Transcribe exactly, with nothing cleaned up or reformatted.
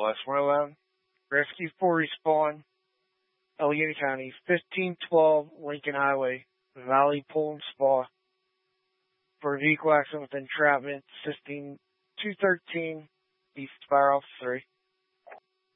L S one eleven, Rescue four Respawn, Allegheny County, fifteen twelve Lincoln Highway, Valley Pool and Spa, for a vehicle accident with entrapment, assisting two thirteen East Fire Office three.